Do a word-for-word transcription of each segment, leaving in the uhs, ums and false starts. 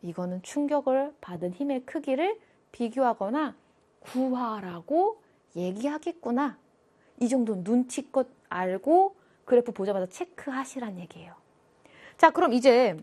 이거는 충격을 받은 힘의 크기를 비교하거나 구하라고 얘기하겠구나. 이 정도 눈치껏 알고 그래프 보자마자 체크하시란 얘기예요. 자, 그럼 이제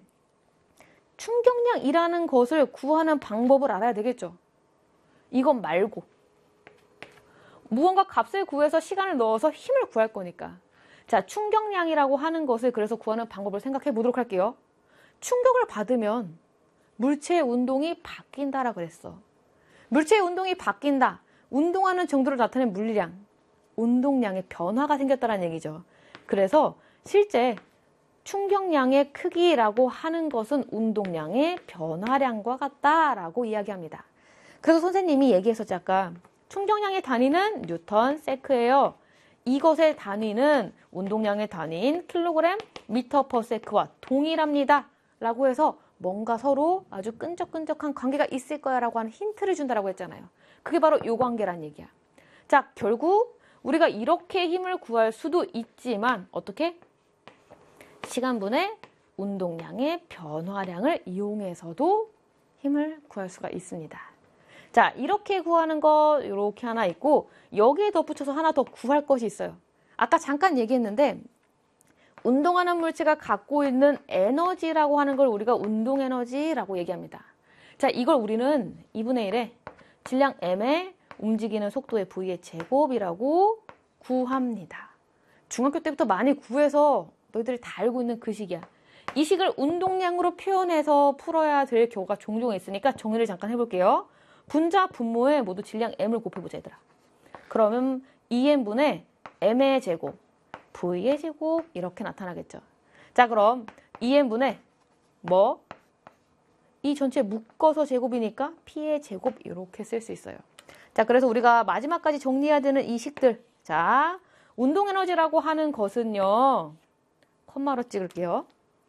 충격량이라는 것을 구하는 방법을 알아야 되겠죠. 이것 말고 무언가 값을 구해서 시간을 넣어서 힘을 구할 거니까. 자, 충격량이라고 하는 것을 그래서 구하는 방법을 생각해 보도록 할게요. 충격을 받으면 물체의 운동이 바뀐다라고 그랬어. 물체의 운동이 바뀐다. 운동하는 정도를 나타낸 물리량, 운동량의 변화가 생겼다는 얘기죠. 그래서 실제 충격량의 크기라고 하는 것은 운동량의 변화량과 같다라고 이야기합니다. 그래서 선생님이 얘기했었죠. 아까 충격량의 단위는 뉴턴 세크예요. 이것의 단위는 운동량의 단위인 킬로그램 미터 퍼 세크와 동일합니다. 라고 해서 뭔가 서로 아주 끈적끈적한 관계가 있을 거야 라고 하는 힌트를 준다라고 했잖아요. 그게 바로 요 관계란 얘기야. 자, 결국 우리가 이렇게 힘을 구할 수도 있지만 어떻게? 시간분의 운동량의 변화량을 이용해서도 힘을 구할 수가 있습니다. 자, 이렇게 구하는 거 이렇게 하나 있고 여기에 덧붙여서 하나 더 구할 것이 있어요. 아까 잠깐 얘기했는데 운동하는 물체가 갖고 있는 에너지라고 하는 걸 우리가 운동에너지라고 얘기합니다. 자, 이걸 우리는 이분의 일에 질량 m의 움직이는 속도의 v의 제곱이라고 구합니다. 중학교 때부터 많이 구해서 너희들이 다 알고 있는 그 식이야. 이 식을 운동량으로 표현해서 풀어야 될 경우가 종종 있으니까 정리를 잠깐 해볼게요. 분자, 분모에 모두 질량 m을 곱해보자 얘들아. 그러면 이 엠분의 m의 제곱, v의 제곱 이렇게 나타나겠죠. 자, 그럼 이 엠분의 뭐? 이 전체 묶어서 제곱이니까 p의 제곱 이렇게 쓸 수 있어요. 자, 그래서 우리가 마지막까지 정리해야 되는 이 식들. 자, 운동에너지라고 하는 것은요. 콤마로 찍을게요.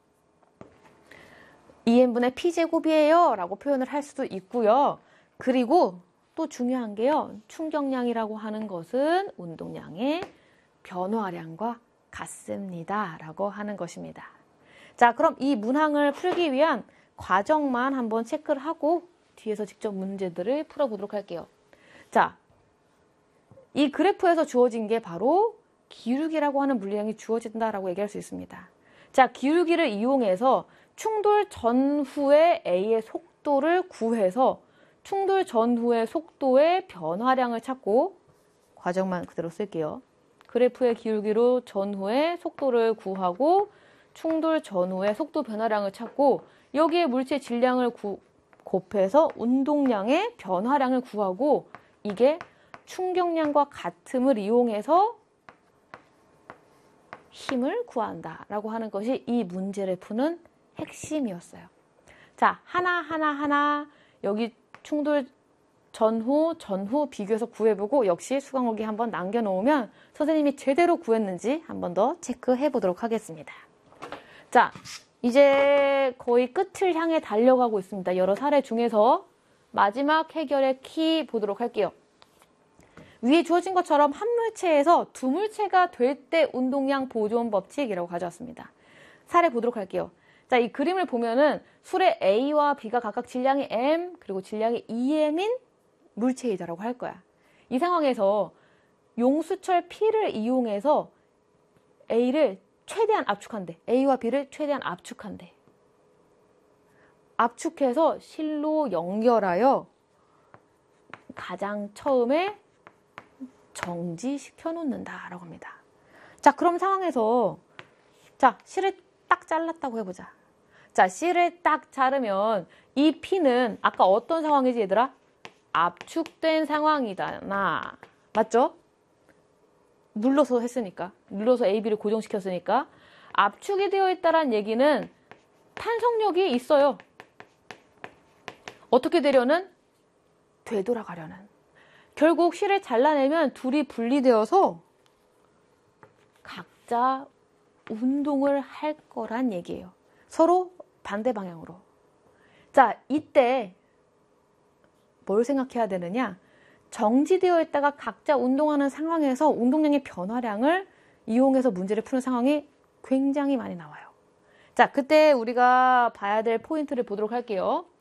이 엠분의 p제곱이에요 라고 표현을 할 수도 있고요. 그리고 또 중요한 게요. 충격량이라고 하는 것은 운동량의 변화량과 같습니다 라고 하는 것입니다. 자, 그럼 이 문항을 풀기 위한 과정만 한번 체크를 하고 뒤에서 직접 문제들을 풀어보도록 할게요. 자, 이 그래프에서 주어진 게 바로 기울기라고 하는 물리량이 주어진다라고 얘기할 수 있습니다. 자, 기울기를 이용해서 충돌 전후의 A의 속도를 구해서 충돌 전후의 속도의 변화량을 찾고 과정만 그대로 쓸게요. 그래프의 기울기로 전후의 속도를 구하고 충돌 전후의 속도 변화량을 찾고 여기에 물체 질량을 구, 곱해서 운동량의 변화량을 구하고 이게 충격량과 같음을 이용해서 힘을 구한다라고 하는 것이 이 문제를 푸는 핵심이었어요. 자, 하나하나 하나 여기 충돌 전후, 전후 비교해서 구해보고 역시 수강호기 한번 남겨놓으면 선생님이 제대로 구했는지 한번 더 체크해 보도록 하겠습니다. 자, 이제 거의 끝을 향해 달려가고 있습니다. 여러 사례 중에서 마지막 해결의 키 보도록 할게요. 위에 주어진 것처럼 한 물체에서 두 물체가 될 때 운동량 보존 법칙이라고 가져왔습니다. 사례 보도록 할게요. 자, 이 그림을 보면은 술의 A와 B가 각각 질량이 M 그리고 질량이 이 엠인 물체이다라고 할 거야. 이 상황에서 용수철 P를 이용해서 A를 최대한 압축한대. A와 B를 최대한 압축한대. 압축해서 실로 연결하여 가장 처음에 정지시켜 놓는다라고 합니다. 자, 그럼 상황에서 자, 실을 딱 잘랐다고 해보자. 자, 실을 딱 자르면 이 P는 아까 어떤 상황이지 얘들아? 압축된 상황이다. 나 맞죠? 눌러서 했으니까. 눌러서 A, B를 고정시켰으니까. 압축이 되어 있다는 얘기는 탄성력이 있어요. 어떻게 되려는? 되돌아가려는. 결국 실을 잘라내면 둘이 분리되어서 각자 운동을 할 거란 얘기예요. 서로 반대 방향으로. 자, 이때 뭘 생각해야 되느냐? 정지되어 있다가 각자 운동하는 상황에서 운동량의 변화량을 이용해서 문제를 푸는 상황이 굉장히 많이 나와요. 자, 그때 우리가 봐야 될 포인트를 보도록 할게요.